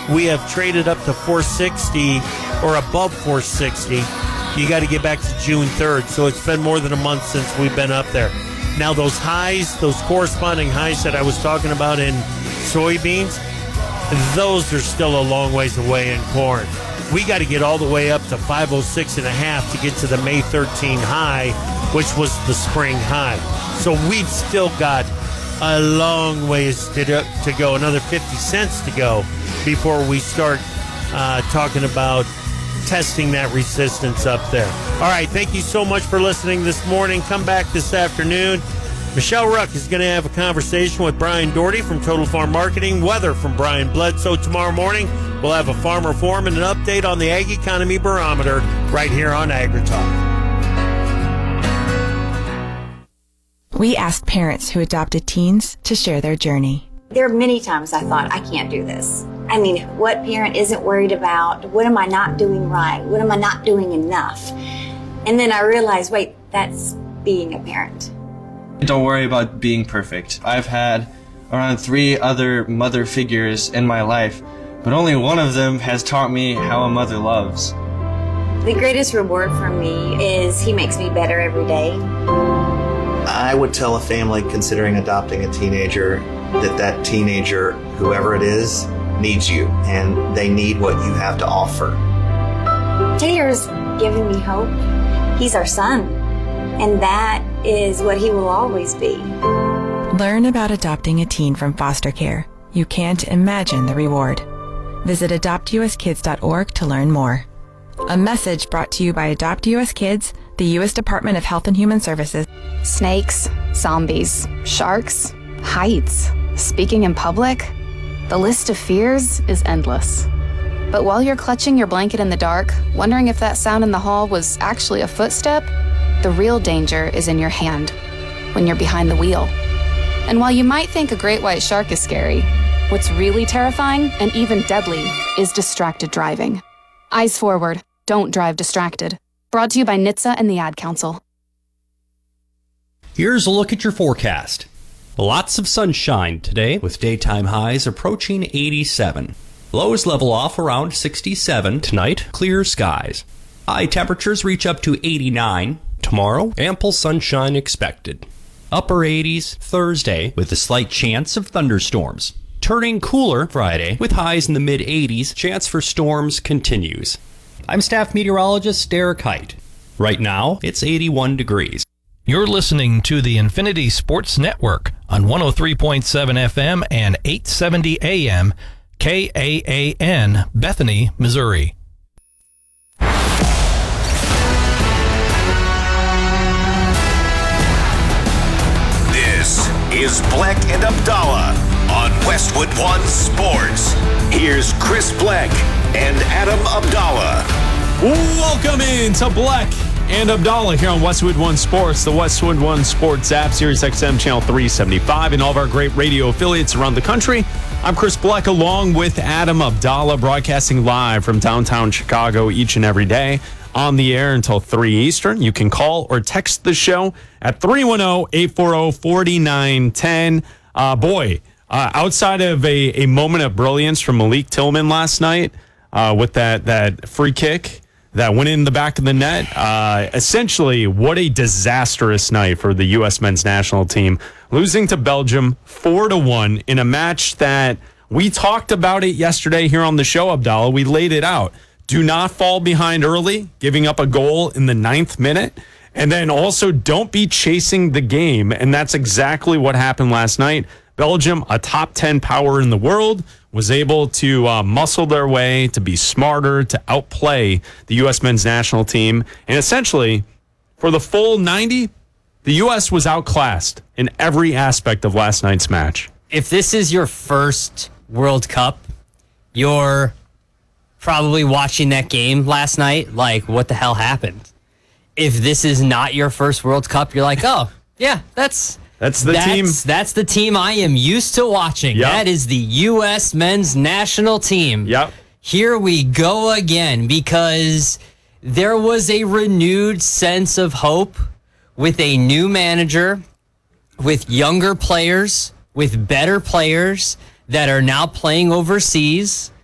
we have traded up to 460 or above 460. You got to get back to June 3rd. So it's been more than a month since we've been up there. Now those highs, those corresponding highs that I was talking about in soybeans, those are still a long ways away in corn. We got to get all the way up to 506.5 to get to the May 13 high, which was the spring high. So we've still got a long ways to go, another 50 cents to go before we start talking about testing that resistance up there. All right, thank you so much for listening this morning. Come back this afternoon. Michelle Ruck is going to have a conversation with Brian Doherty from Total Farm Marketing, weather from Brian Bledsoe tomorrow morning. We'll have a farmer forum and an update on the Ag Economy Barometer right here on AgriTalk. We asked parents who adopted teens to share their journey. There are many times I thought, I can't do this. I mean, what parent isn't worried about? What am I not doing right? What am I not doing enough? And then I realized, wait, that's being a parent. Don't worry about being perfect. I've had around 3 other mother figures in my life, but only one of them has taught me how a mother loves. The greatest reward for me is he makes me better every day. I would tell a family considering adopting a teenager that teenager, whoever it is, needs you, and they need what you have to offer. Taylor's giving me hope. He's our son, and that is what he will always be. Learn about adopting a teen from foster care. You can't imagine the reward. Visit adoptuskids.org to learn more. A message brought to you by Adopt US Kids, the U.S. Department of Health and Human Services. Snakes, zombies, sharks, heights, speaking in public. The list of fears is endless. But while you're clutching your blanket in the dark, wondering if that sound in the hall was actually a footstep, the real danger is in your hand, when you're behind the wheel. And while you might think a great white shark is scary, what's really terrifying and even deadly is distracted driving. Eyes forward, don't drive distracted. Brought to you by NHTSA and the Ad Council. Here's a look at your forecast. Lots of sunshine today with daytime highs approaching 87. Lows level off around 67 tonight, clear skies. High temperatures reach up to 89. Tomorrow, ample sunshine expected. Upper 80s Thursday with a slight chance of thunderstorms. Turning cooler Friday with highs in the mid-80s. Chance for storms continues. I'm staff meteorologist Derek Height. Right now, it's 81 degrees. You're listening to the Infinity Sports Network on 103.7 FM and 870 AM, KAAN, Bethany, Missouri. This is Black and Abdallah on Westwood One Sports. Here's Chris Black and Adam Abdallah. Welcome in to Black and Abdallah here on Westwood One Sports, the Westwood One Sports app, Sirius XM Channel 375, and all of our great radio affiliates around the country. I'm Chris Black along with Adam Abdallah, broadcasting live from downtown Chicago each and every day. On the air until 3 Eastern. You can call or text the show at 310-840-4910. Outside of a moment of brilliance from Malik Tillman last night with that free kick that went in the back of the net, essentially what a disastrous night for the U.S. men's national team. Losing to Belgium 4-1 in a match that we talked about it yesterday here on the show, Abdallah. We laid it out. Do not fall behind early, giving up a goal in the 9th minute. And then also don't be chasing the game. And that's exactly what happened last night. Belgium, a top 10 power in the world, was able to muscle their way, to be smarter, to outplay the U.S. men's national team. And essentially, for the full 90, the U.S. was outclassed in every aspect of last night's match. If this is your first World Cup, you're probably watching that game last night like, what the hell happened? If this is not your first World Cup, you're like, oh, yeah, that's the team. That's the team I am used to watching. Yep. That is the U.S. men's national team. Yep. Here we go again, because there was a renewed sense of hope with a new manager, with younger players, with better players that are now playing overseas.